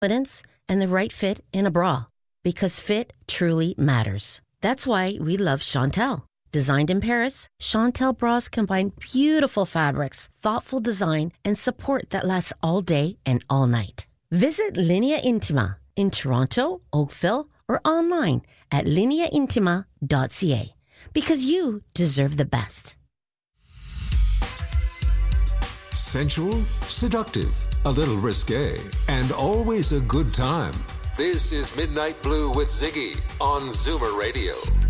confidence and the right fit in a bra. Because fit truly matters. That's why we love Chantel. Designed in Paris, Chantel bras combine beautiful fabrics, thoughtful design, and support that lasts all day and all night. Visit Linea Intima in Toronto, Oakville, or online at lineaintima.ca. Because you deserve the best. Sensual, seductive, a little risque, and always a good time. This is Midnight Blue with Ziggy on Zoomer Radio.